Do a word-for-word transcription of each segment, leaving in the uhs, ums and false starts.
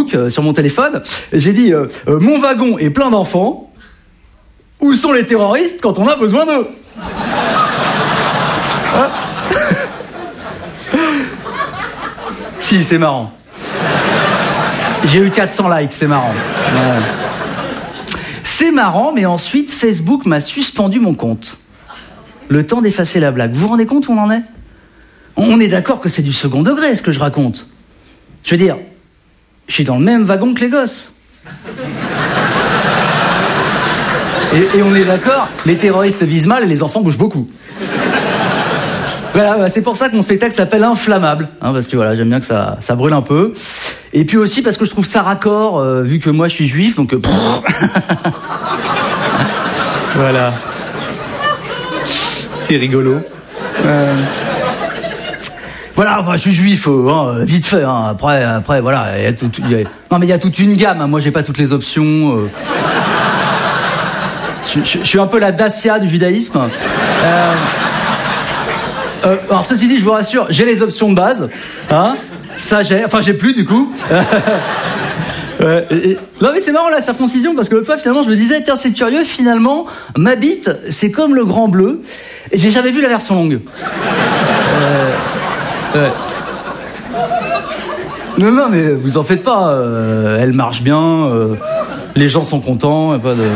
Facebook, euh, sur mon téléphone. J'ai dit euh, euh, mon wagon est plein d'enfants. Où sont les terroristes quand on a besoin d'eux? Hein? Si, c'est marrant. J'ai eu quatre cents likes, c'est marrant. Ouais. C'est marrant, mais ensuite, Facebook m'a suspendu mon compte. Le temps d'effacer la blague. Vous vous rendez compte où on en est? On est d'accord que c'est du second degré, ce que je raconte. Je veux dire, je suis dans le même wagon que les gosses. Et, et on est d'accord, les terroristes visent mal et les enfants bougent beaucoup. Voilà, c'est pour ça que mon spectacle s'appelle Inflammable, hein, parce que voilà, j'aime bien que ça, ça brûle un peu. Et puis aussi parce que je trouve ça raccord, euh, vu que moi je suis juif, donc... Euh, voilà. C'est rigolo. Euh... Voilà, enfin, je suis juif, euh, hein, vite fait. Hein. Après, après, voilà. Y a tout, y a... Non, mais il y a toute une gamme. Hein. Moi, j'ai pas toutes les options. Euh... Je, je, je suis un peu la Dacia du judaïsme. Euh... Euh, alors, ceci dit, je vous rassure, j'ai les options de base. Hein. Ça, j'ai. Enfin, j'ai plus du coup. Ouais, et, et... Non mais c'est marrant la circoncision parce que l'autre fois finalement je me disais tiens c'est curieux finalement ma bite c'est comme le Grand Bleu et j'ai jamais vu la version longue. Euh... Ouais. Non non mais vous en faites pas, euh, elle marche bien, euh, les gens sont contents, y a pas de...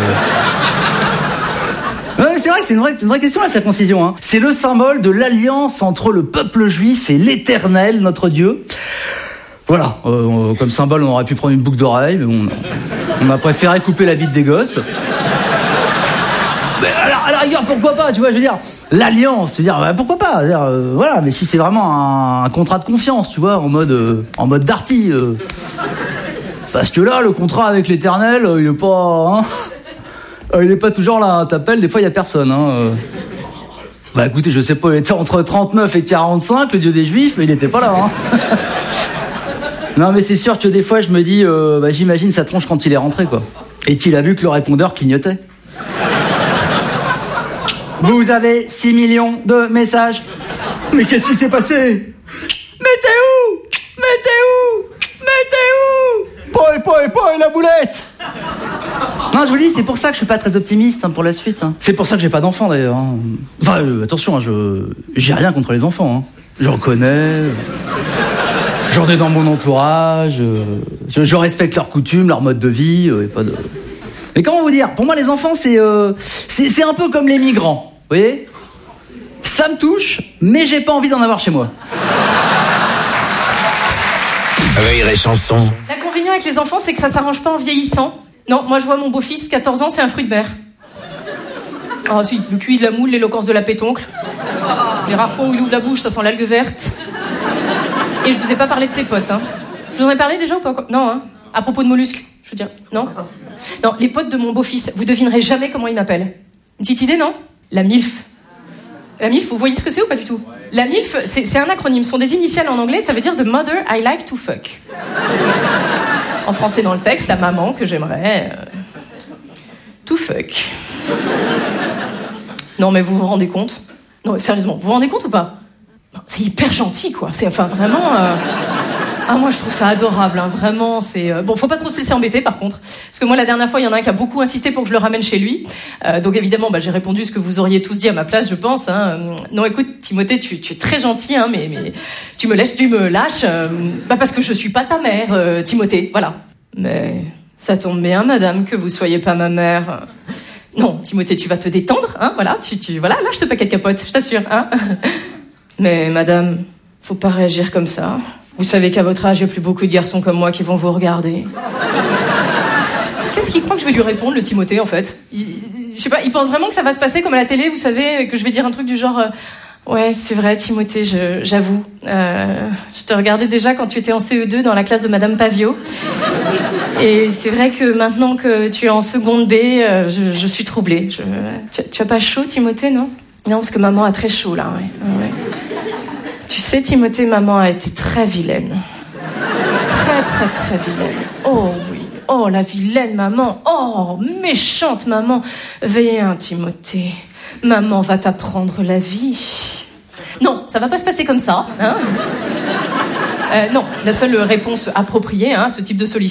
Non, mais c'est vrai que c'est une vraie, une vraie question la circoncision. Hein. C'est le symbole de l'alliance entre le peuple juif et l'Éternel, notre Dieu. Voilà, euh, comme symbole, on aurait pu prendre une boucle d'oreille, mais bon, on a préféré couper la bite des gosses. Mais alors, à la rigueur, pourquoi pas, tu vois, je veux dire, l'alliance, je veux dire, bah, pourquoi pas, dire, euh, voilà, mais si c'est vraiment un, un contrat de confiance, tu vois, en mode, euh, en mode Darty, euh, parce que là, le contrat avec l'Éternel, euh, il est pas, hein, euh, il est pas toujours là, t'appelles, des fois, il y a personne, hein. Euh. Bah écoutez, je sais pas, il était entre trente-neuf et quarante-cinq, le Dieu des Juifs, mais il était pas là, hein. Non mais c'est sûr que des fois je me dis euh, bah, j'imagine sa tronche quand il est rentré quoi et qu'il a vu que le répondeur clignotait. Vous avez six millions de messages. Mais qu'est-ce qui s'est passé? Mais t'es où? Mais t'es où? Mais t'es où? Paul, Paul, Paul, la boulette. Non je vous dis c'est pour ça que je suis pas très optimiste hein, pour la suite hein. C'est pour ça que j'ai pas d'enfants d'ailleurs hein. Enfin euh, attention hein, je j'ai rien contre les enfants hein. J'en connais. J'en ai dans mon entourage, euh, je, je respecte leurs coutumes, leur mode de vie, euh, et pas de... Mais comment vous dire? Pour moi, les enfants, c'est, euh, c'est, c'est un peu comme les migrants, vous voyez? Ça me touche, mais j'ai pas envie d'en avoir chez moi. Rire et chanson. L'inconvénient avec les enfants, c'est que ça s'arrange pas en vieillissant. Non, moi je vois mon beau-fils, quatorze ans, c'est un fruit de mer. Ah si, le Q I de la moule, l'éloquence de la pétoncle. Les rares fois où il ouvre la bouche, ça sent l'algue verte. Et je vous ai pas parlé de ses potes, hein. Je vous en ai parlé déjà ou pas? Non, hein. À propos de mollusques, je veux dire. Non? Non, les potes de mon beau-fils, vous devinerez jamais comment ils m'appellent. Une petite idée, non? La MILF. La MILF, vous voyez ce que c'est ou pas du tout? La MILF, c'est, c'est un acronyme. Ce sont des initiales en anglais, ça veut dire The Mother I Like to Fuck. En français, dans le texte, la maman que j'aimerais... Euh, to fuck. Non, mais vous vous rendez compte? Non, sérieusement, vous vous rendez compte ou pas? C'est hyper gentil, quoi. C'est, enfin, vraiment... Euh... Ah, moi, je trouve ça adorable, hein. Vraiment, c'est... Euh... Bon, faut pas trop se laisser embêter, par contre. Parce que moi, la dernière fois, il y en a un qui a beaucoup insisté pour que je le ramène chez lui. Euh, donc, évidemment, bah, j'ai répondu ce que vous auriez tous dit à ma place, je pense. Hein. Non, écoute, Timothée, tu, tu es très gentil, hein, mais, mais tu me laisses, tu me lâches. Euh... Bah, parce que je suis pas ta mère, euh, Timothée, voilà. Mais ça tombe bien, madame, que vous soyez pas ma mère. Non, Timothée, tu vas te détendre, hein, voilà. Tu, tu... Voilà, lâche ce paquet de capote, je t'assure, hein. Mais madame, faut pas réagir comme ça. Vous savez qu'à votre âge, il n'y a plus beaucoup de garçons comme moi qui vont vous regarder. Qu'est-ce qu'il croit que je vais lui répondre, le Timothée, en fait? il, Je sais pas, il pense vraiment que ça va se passer comme à la télé, vous savez, que je vais dire un truc du genre... Euh, ouais, c'est vrai, Timothée, je, j'avoue. Euh, je te regardais déjà quand tu étais en C E deux dans la classe de Madame Pavio. Et c'est vrai que maintenant que tu es en seconde B, euh, je, je suis troublée. Je, tu, tu as pas chaud, Timothée, non? Non, parce que maman a très chaud, là, ouais. ouais. Tu sais, Timothée, maman a été très vilaine. Très, très, très vilaine. Oh, oui. Oh, la vilaine maman. Oh, méchante maman. Viens, Timothée. Maman va t'apprendre la vie. Non, ça va pas se passer comme ça, hein. Euh, non, la seule réponse appropriée, hein, ce type de solution,